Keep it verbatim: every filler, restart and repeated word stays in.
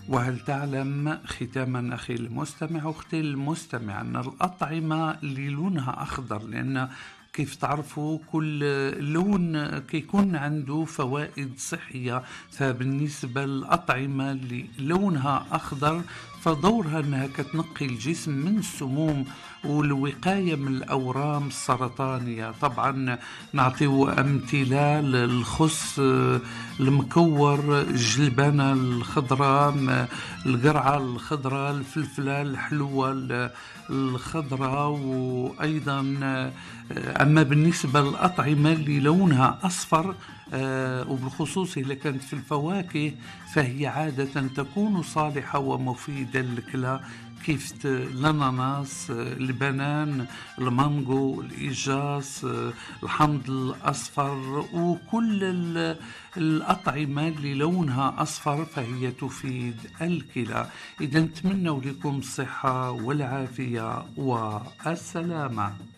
وهل تعلم ختاما أخي المستمع أختي المستمع أن الأطعمة اللي لونها أخضر، لأن كيف تعرفوا كل لون كيكون عنده فوائد صحية، فبالنسبة للأطعمة اللي لونها أخضر فدورها أنها كتنقي الجسم من السموم والوقاية من الأورام السرطانية. طبعا نعطيو أمثلة: الخس المكور، الجلبانة الخضراء، القرعة الخضراء، الفلفلة الحلوة الخضراء. وأيضا أما بالنسبة للأطعمة اللي لونها أصفر آه وبالخصوص إذا كانت في الفواكه فهي عادة تكون صالحة ومفيدة للكلى، كيف الأناناس، البنان، المانجو، الإيجاص، الحمض الأصفر، وكل الأطعمة اللي لونها أصفر فهي تفيد الكلى. إذا نتمنى لكم الصحة والعافية والسلامة.